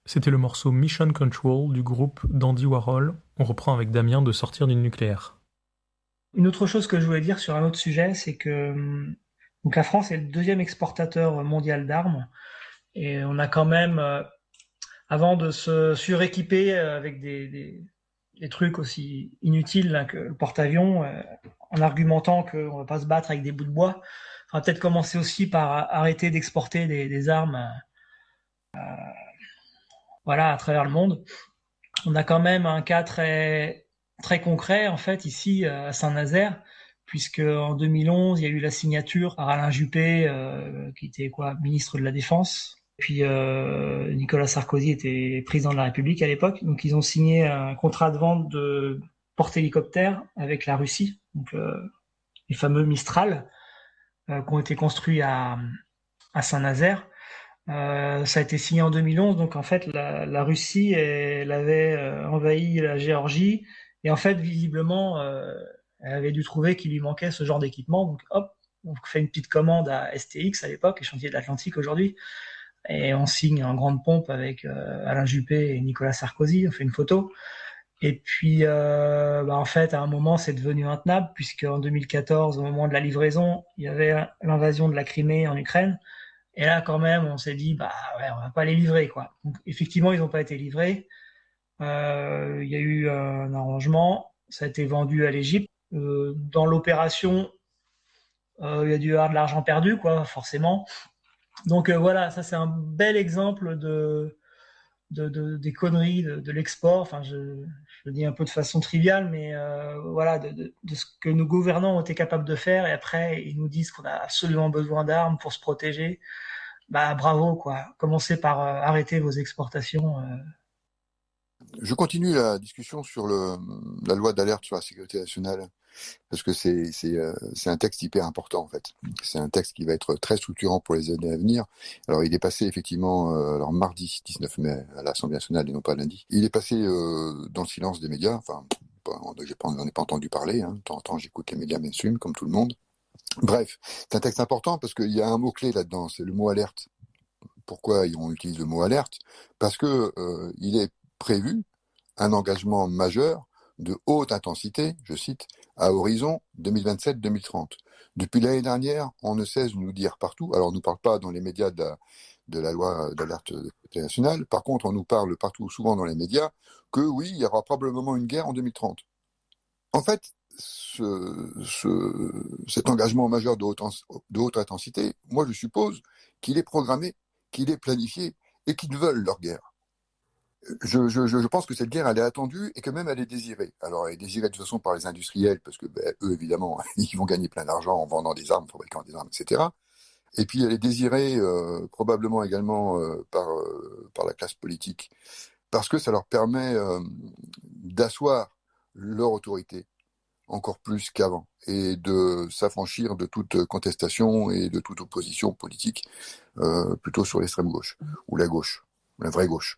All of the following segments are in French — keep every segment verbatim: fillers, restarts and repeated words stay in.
C'était le morceau Mission Control du groupe d'Andy Warhol. On reprend avec Damien de Sortir du nucléaire. Une autre chose que je voulais dire sur un autre sujet, c'est que hum, donc la France est le deuxième exportateur mondial d'armes et on a quand même, euh, avant de se suréquiper euh, avec des, des, des trucs aussi inutiles là, que le porte-avions, euh, en argumentant qu'on va pas se battre avec des bouts de bois, on va peut-être commencer aussi par arrêter d'exporter des, des armes, euh, voilà, à travers le monde. On a quand même un cas très très concret en fait ici euh, à Saint-Nazaire, puisque en deux mille onze il y a eu la signature par Alain Juppé, euh, qui était quoi, ministre de la Défense. Puis euh, Nicolas Sarkozy était président de la République à l'époque, donc ils ont signé un contrat de vente de porte-hélicoptères avec la Russie, donc euh, les fameux Mistral, euh, qui ont été construits à, à Saint-Nazaire. Euh, ça a été signé en deux mille onze, donc en fait la, la Russie elle avait euh, envahi la Géorgie et en fait visiblement euh, elle avait dû trouver qu'il lui manquait ce genre d'équipement, donc hop, on fait une petite commande à S T X à l'époque, les chantiers de l'Atlantique aujourd'hui, et on signe en grande pompe avec euh, Alain Juppé et Nicolas Sarkozy, on fait une photo. Et puis euh, bah en fait à un moment c'est devenu intenable, puisque en deux mille quatorze, au moment de la livraison, il y avait l'invasion de la Crimée en Ukraine. Et là, quand même, on s'est dit, bah ouais, on va pas les livrer, quoi. Donc, effectivement, ils n'ont pas été livrés. Euh, Il y a eu un arrangement. Ça a été vendu à l'Égypte. Euh, dans l'opération, euh, il y a dû y avoir de l'argent perdu, quoi, forcément. Donc euh, voilà, ça c'est un bel exemple de, de, de des conneries de, de l'export. Enfin, je, je le dis un peu de façon triviale, mais euh, voilà, de, de, de ce que nos gouvernants ont été capables de faire. Et après, ils nous disent qu'on a absolument besoin d'armes pour se protéger. Bah bravo quoi. Commencez par euh, arrêter vos exportations. Euh. Je continue la discussion sur le, la loi d'alerte sur la sécurité nationale, parce que c'est, c'est, euh, c'est un texte hyper important en fait. C'est un texte qui va être très structurant pour les années à venir. Alors il est passé effectivement euh, alors mardi dix-neuf mai à l'Assemblée nationale et non pas lundi. Il est passé euh, dans le silence des médias. Enfin, on n'en a pas entendu parler. Hein. De temps en temps, j'écoute les médias mainstream comme tout le monde. Bref, c'est un texte important parce qu'il y a un mot-clé là-dedans, c'est le mot alerte. Pourquoi on utilise le mot alerte ? Parce que euh, il est prévu un engagement majeur de haute intensité, je cite, à horizon deux mille vingt-sept deux mille trente. Depuis l'année dernière, on ne cesse de nous dire partout, alors on ne nous parle pas dans les médias de la, de la loi d'alerte nationale, par contre on nous parle partout, souvent dans les médias, que oui, il y aura probablement une guerre en deux mille trente. En fait, ce, ce, cet engagement majeur de haute, de haute intensité, moi je suppose qu'il est programmé, qu'il est planifié et qu'ils veulent leur guerre. Je, je, je pense que cette guerre, elle est attendue et que même elle est désirée. Alors, elle est désirée de toute façon par les industriels, parce que ben, eux, évidemment, ils vont gagner plein d'argent en vendant des armes, fabriquant des armes, et cetera. Et puis, elle est désirée euh, probablement également euh, par, euh, par la classe politique, parce que ça leur permet euh, d'asseoir leur autorité encore plus qu'avant, et de s'affranchir de toute contestation et de toute opposition politique, euh, plutôt sur l'extrême gauche, ou la gauche, la vraie gauche.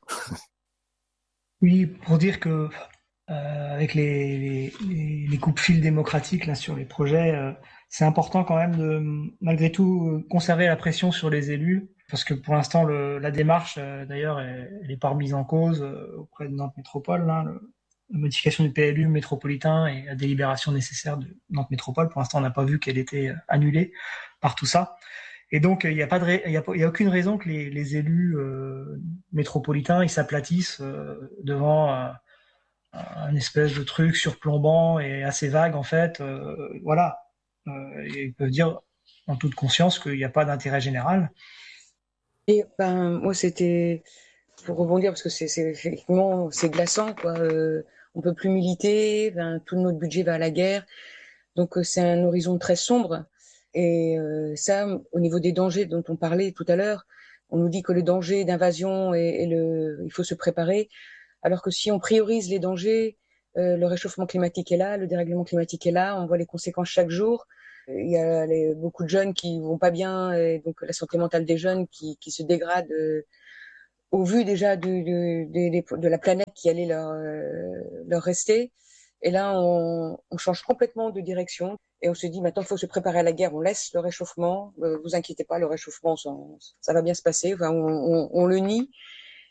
Oui, pour dire que euh, avec les, les, les coupes-fils démocratiques là sur les projets, euh, c'est important quand même de malgré tout conserver la pression sur les élus, parce que pour l'instant le, la démarche euh, d'ailleurs elle, elle est pas remise en cause euh, auprès de Nantes Métropole. Là, le, la modification du P L U métropolitain et la délibération nécessaire de Nantes Métropole, pour l'instant on n'a pas vu qu'elle était annulée par tout ça. Et donc, il n'y a pas de, il y a, y a aucune raison que les, les élus euh, métropolitains ils s'aplatissent euh, devant euh, un espèce de truc surplombant et assez vague en fait. Euh, voilà, euh, et ils peuvent dire en toute conscience qu'il n'y a pas d'intérêt général. Et ben moi c'était pour rebondir parce que c'est, c'est effectivement c'est glaçant quoi. Euh, on peut plus militer, ben, tout notre budget va à la guerre, donc euh, c'est un horizon très sombre. Et euh, ça, au niveau des dangers dont on parlait tout à l'heure, on nous dit que le danger d'invasion et, et le, il faut se préparer. Alors que si on priorise les dangers, euh, le réchauffement climatique est là, le dérèglement climatique est là, on voit les conséquences chaque jour. Il y a les, beaucoup de jeunes qui vont pas bien, et donc la santé mentale des jeunes qui, qui se dégrade euh, au vu déjà du, du, de, de la planète qui allait leur, euh, leur rester. Et là, on, on change complètement de direction. Et on se dit, maintenant, il faut se préparer à la guerre. On laisse le réchauffement. Euh, vous inquiétez pas, le réchauffement, ça, ça va bien se passer. Enfin, on, on, on le nie.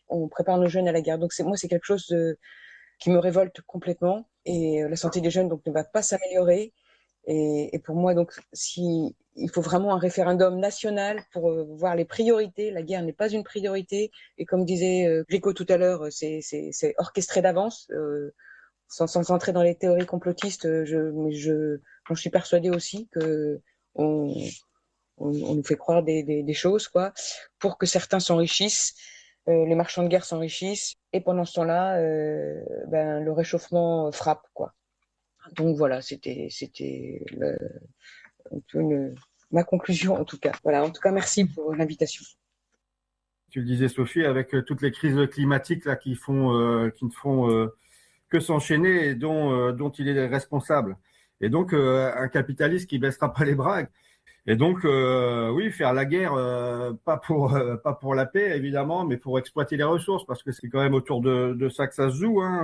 on prépare nos jeunes à la guerre. Donc c'est, moi, c'est quelque chose de, qui me révolte complètement. Et la santé des jeunes donc ne va pas s'améliorer. Et, et pour moi, donc, si il faut vraiment un référendum national pour euh, voir les priorités. La guerre n'est pas une priorité. Et comme disait euh, Gréco tout à l'heure, c'est, c'est, c'est orchestré d'avance. Euh, sans, sans entrer dans les théories complotistes, je, mais je, j'en suis persuadée aussi que on, on, on nous fait croire des, des, des choses, quoi, pour que certains s'enrichissent. Euh, les marchands de guerre s'enrichissent. Et pendant ce temps-là, euh, ben, le réchauffement frappe, quoi. Donc voilà, c'était, c'était le, une, ma conclusion en tout cas. Voilà, en tout cas, merci pour l'invitation. Tu le disais, Sophie, avec toutes les crises climatiques là qui font, euh, qui ne font euh, que s'enchaîner et dont, euh, dont il est responsable. Et donc, euh, un capitaliste qui baissera pas les bras. Et donc, euh, oui, faire la guerre, euh, pas pour euh, pas pour la paix évidemment, mais pour exploiter les ressources, parce que c'est quand même autour de, de ça que ça se joue, hein,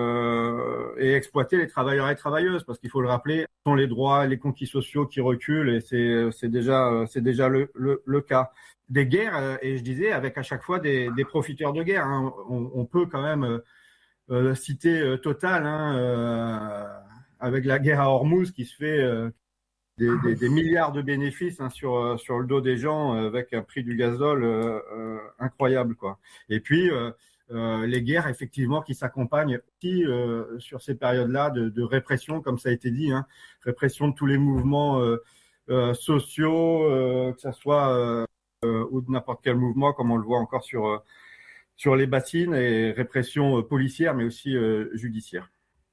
euh, et exploiter les travailleurs et travailleuses, parce qu'il faut le rappeler, ce sont les droits, les conquis sociaux qui reculent, et c'est c'est déjà c'est déjà le le, le cas des guerres. Et je disais, avec à chaque fois des, des profiteurs de guerre, hein. on, on peut quand même euh, citer euh, Total, hein, euh, avec la guerre à Hormuz qui se fait euh, Des, des, des milliards de bénéfices hein, sur sur le dos des gens euh, avec un prix du gazole euh, euh, incroyable, quoi. Et puis euh, euh, les guerres effectivement qui s'accompagnent aussi euh, sur ces périodes-là de, de répression, comme ça a été dit, hein, répression de tous les mouvements euh, euh, sociaux, euh, que ça soit euh, euh, ou de n'importe quel mouvement, comme on le voit encore sur euh, sur les bassines, et répression euh, policière mais aussi euh, judiciaire.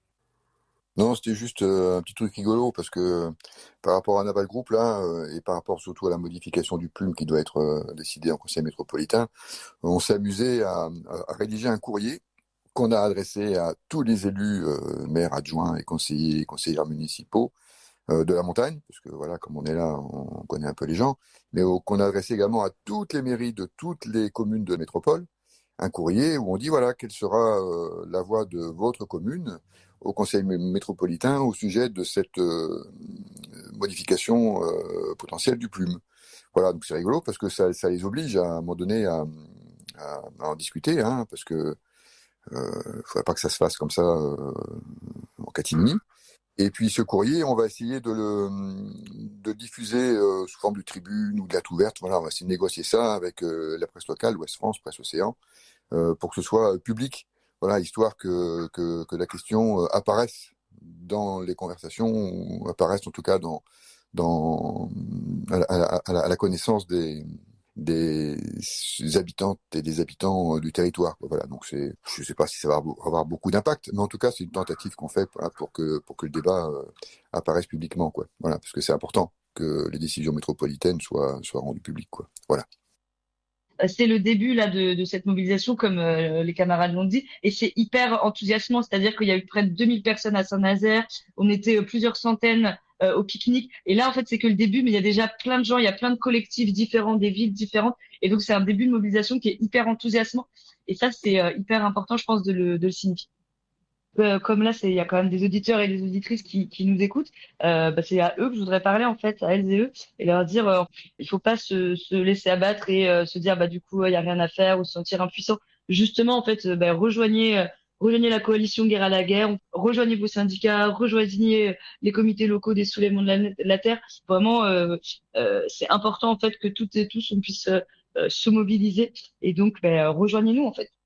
Non, c'était juste euh, un petit truc rigolo parce que euh, par rapport à Naval Group là euh, et par rapport surtout à la modification du plume qui doit être euh, décidée en conseil métropolitain, on s'est amusé à, à rédiger un courrier qu'on a adressé à tous les élus, euh, maires, adjoints et conseillers, conseillères municipaux euh, de la montagne, parce que voilà, comme on est là, on connaît un peu les gens, mais au, qu'on a adressé également à toutes les mairies de toutes les communes de métropole, un courrier où on dit voilà quelle sera euh, la voix de votre commune au conseil métropolitain au sujet de cette euh, modification euh, potentielle du plume. Voilà, donc c'est rigolo parce que ça, ça les oblige à, à un moment donné à, à, à en discuter, hein, parce que euh, faudrait pas que ça se fasse comme ça euh, en catimini. Et puis ce courrier, on va essayer de le de diffuser euh, sous forme de tribune ou de lettre ouverte. Voilà, on va essayer de négocier ça avec euh, la presse locale, Ouest France, Presse Océan, euh, pour que ce soit public. Voilà, histoire que, que, que la question apparaisse dans les conversations, ou apparaisse en tout cas dans, dans, à, la, à, la, à la connaissance des, des habitantes et des habitants du territoire. Voilà, donc c'est, je sais pas si ça va avoir beaucoup d'impact, mais en tout cas c'est une tentative qu'on fait voilà, pour que pour que le débat euh, apparaisse publiquement, quoi. Voilà, parce que c'est important que les décisions métropolitaines soient soient rendues publiques, quoi. Voilà. C'est le début là de, de cette mobilisation, comme euh, les camarades l'ont dit, et c'est hyper enthousiasmant. C'est-à-dire qu'il y a eu près de deux mille personnes à Saint-Nazaire, on était euh, plusieurs centaines euh, au pique-nique. Et là, en fait, c'est que le début, mais il y a déjà plein de gens, il y a plein de collectifs différents, des villes différentes, et donc c'est un début de mobilisation qui est hyper enthousiasmant. Et ça, c'est euh, hyper important, je pense, de le, de le signifier. Euh, comme là, c'est, il y a quand même des auditeurs et des auditrices qui, qui nous écoutent. Euh, bah, c'est à eux que je voudrais parler en fait, à elles et eux, et leur dire, euh, il faut pas se, se laisser abattre et euh, se dire, bah du coup, il y a rien à faire ou se sentir impuissant. Justement, en fait, euh, bah, rejoignez, euh, rejoignez la coalition Guerre à la guerre, rejoignez vos syndicats, rejoignez les comités locaux des soulèvements de la, de la terre. Vraiment, euh, euh, c'est important en fait que toutes et tous on puisse euh, se mobiliser. Et donc, bah, rejoignez-nous en fait.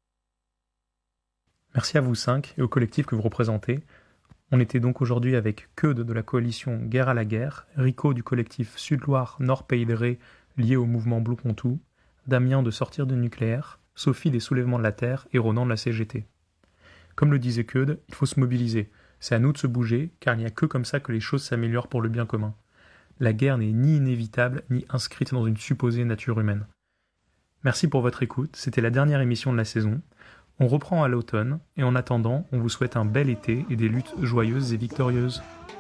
Merci à vous cinq et au collectif que vous représentez. On était donc aujourd'hui avec Keude de la coalition Guerre à la guerre, Rico du collectif Sud-Loire Nord-Pays de Ré lié au mouvement Blue Pontou, Damien de Sortir du nucléaire, Sophie des Soulèvements de la Terre et Ronan de la C G T. Comme le disait Keude, il faut se mobiliser. C'est à nous de se bouger, car il n'y a que comme ça que les choses s'améliorent pour le bien commun. La guerre n'est ni inévitable, ni inscrite dans une supposée nature humaine. Merci pour votre écoute, c'était la dernière émission de la saison. On reprend à l'automne, et en attendant, on vous souhaite un bel été et des luttes joyeuses et victorieuses.